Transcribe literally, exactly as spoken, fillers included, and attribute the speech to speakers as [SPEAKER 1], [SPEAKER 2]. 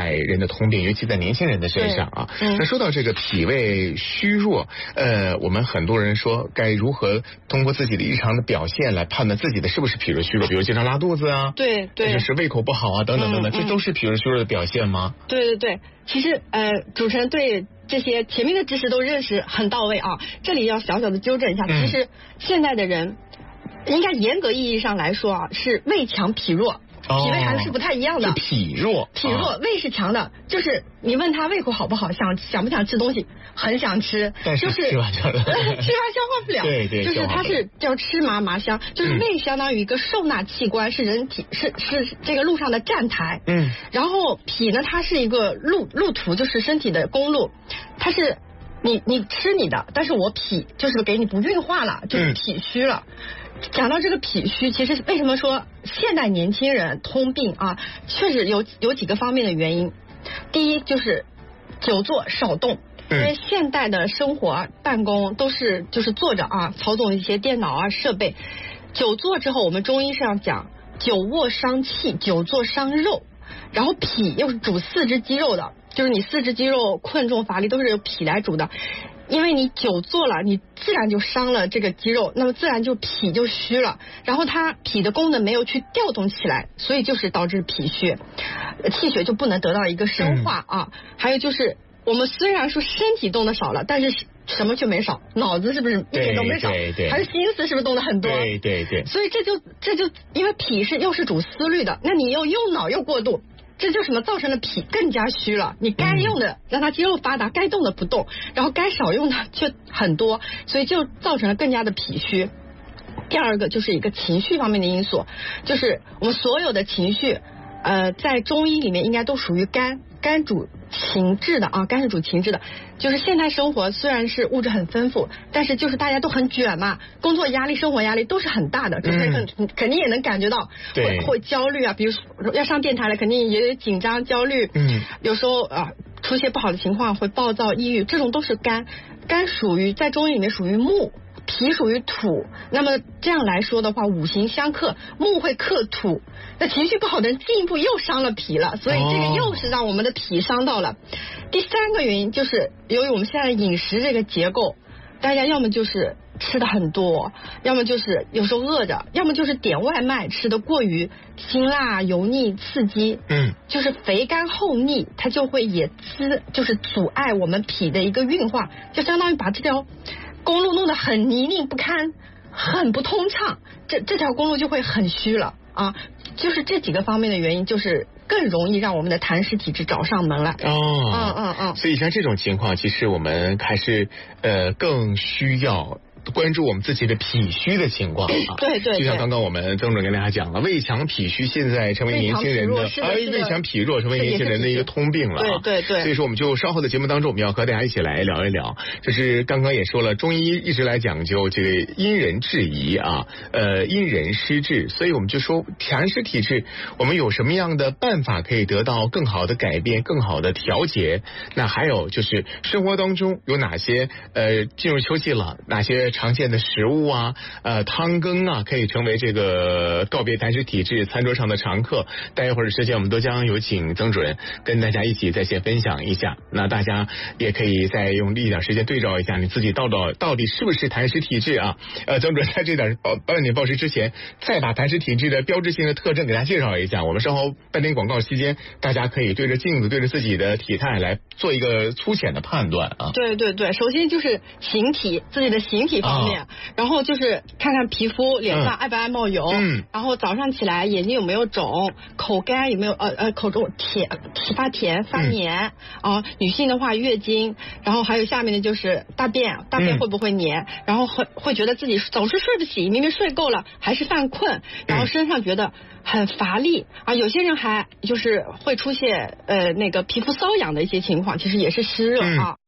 [SPEAKER 1] 代人的通病，尤其在年轻人的身上啊。嗯、那说到这个脾胃虚弱，呃，我们很多人说该如何通过自己的日常的表现来判断自己的是不是脾胃虚弱，比如经常拉肚子啊，
[SPEAKER 2] 对对，
[SPEAKER 1] 就是胃口不好啊，等等等等，嗯嗯、这都是脾胃虚弱的表现吗？
[SPEAKER 2] 对对对，其实呃，主持人对这些前面的知识都认识很到位啊，这里要小小的纠正一下，嗯、其实现在的人应该严格意义上来说啊，是胃强脾弱。脾胃还是不太一样的，
[SPEAKER 1] 是脾弱，
[SPEAKER 2] 脾弱，啊、胃是强的，就是你问他胃口好不好，想想不想吃东西，很想吃，
[SPEAKER 1] 但是
[SPEAKER 2] 就是
[SPEAKER 1] 吃完就吃完消
[SPEAKER 2] 化不了，
[SPEAKER 1] 对对，
[SPEAKER 2] 就是它是叫吃麻麻香，就是胃相当于一个受纳器官，嗯、是人体是是这个路上的站台，嗯，然后脾呢，它是一个路路途，就是身体的公路，它是。你你吃你的，但是我脾就是给你不运化了，就是脾虚了。嗯、讲到这个脾虚，其实为什么说现代年轻人通病啊？确实有有几个方面的原因。第一就是久坐少动，因为现代的生活办公都是就是坐着啊，操纵一些电脑啊设备。久坐之后，我们中医上讲，久卧伤气，久坐伤肉，然后脾又是主四肢肌肉的。就是你四肢肌肉困重乏力都是由脾来主的，因为你久坐了，你自然就伤了这个肌肉，那么自然就脾就虚了，然后它脾的功能没有去调动起来，所以就是导致脾虚，气血就不能得到一个生化啊。嗯、还有就是我们虽然说身体动得少了，但是什么却没少，脑子是不是一点都没少？
[SPEAKER 1] 对对对，
[SPEAKER 2] 还是心思是不是动得很多？
[SPEAKER 1] 对对对。
[SPEAKER 2] 所以这就这就因为脾是又是主思虑的，那你又用脑又过度。这就什么造成了脾更加虚了，你该用的让它肌肉发达，该动的不动，然后该少用的却很多，所以就造成了更加的脾虚。第二个就是一个情绪方面的因素，就是我们所有的情绪，呃，在中医里面应该都属于肝，肝主情志的啊，肝是主情志的。就是现代生活虽然是物质很丰富，但是就是大家都很卷嘛，工作压力、生活压力都是很大的，就是肯、嗯、肯定也能感觉到会会焦虑啊，比如说要上电台了，肯定也紧张、焦虑，嗯，有时候啊出现不好的情况会暴躁、抑郁，这种都是肝，肝属于在中医里面属于木。脾属于土，那么这样来说的话，五行相克，木会克土，那情绪不好的人进一步又伤了脾了，所以这个又是让我们的脾伤到了。哦、第三个原因就是由于我们现在饮食这个结构，大家要么就是吃的很多，要么就是有时候饿着，要么就是点外卖吃的过于辛辣、油腻、刺激，嗯，就是肥甘厚腻，它就会也滋，就是阻碍我们脾的一个运化，就相当于把这条公路弄得很泥泞不堪，很不通畅，这这条公路就会很虚了啊！就是这几个方面的原因，就是更容易让我们的痰湿体质找上门来。
[SPEAKER 1] 哦，
[SPEAKER 2] 嗯嗯嗯。
[SPEAKER 1] 所以像这种情况，其实我们还是呃更需要关注我们自己的脾虚的情况啊。
[SPEAKER 2] 对 对, 对。
[SPEAKER 1] 就像刚刚我们曾主任跟大家讲了，胃强脾虚现在成为年轻人的，
[SPEAKER 2] 哎，
[SPEAKER 1] 胃强脾弱成为年轻人的一个通病了啊。
[SPEAKER 2] 对对对。
[SPEAKER 1] 所以说，我们就稍后的节目当中，我们要和大家一起来聊一聊。就是刚刚也说了，中医一直来讲究这个因人制宜啊，呃，因人施治。所以我们就说，痰湿体质，我们有什么样的办法可以得到更好的改变、更好的调节？那还有就是生活当中有哪些呃进入秋季了，哪些常见的食物啊，呃，汤羹啊，可以成为这个告别痰湿体质餐桌上的常客。待一会儿的时间，我们都将有请曾主任跟大家一起在线分享一下。那大家也可以再用一点时间对照一下，你自己到底到底是不是痰湿体质啊？呃，曾主任在这点报半点报时之前，再把痰湿体质的标志性的特征给大家介绍一下。我们稍后半点广告期间，大家可以对着镜子，对着自己的体态来做一个粗浅的判断啊。
[SPEAKER 2] 对对对，首先就是形体，自己的形体方面。啊，然后就是看看皮肤脸上爱不爱冒油，嗯，然后早上起来眼睛有没有肿，口干有没有呃呃口中甜发甜发黏，嗯、啊，女性的话月经，然后还有下面的就是大便，大便会不会黏，嗯、然后会会觉得自己总是睡不醒，明明睡够了还是犯困，然后身上觉得很乏力啊，有些人还就是会出现呃那个皮肤瘙痒的一些情况，其实也是湿热啊。嗯